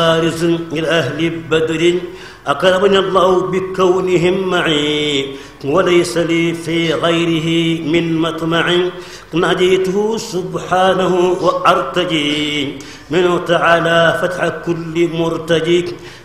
فارس لأهل بدر أكرمني الله بكونهم معي وليس لي في غيره من مطمع ناديته سبحانه وأرتجي منه تعالى فتح كل مرتجي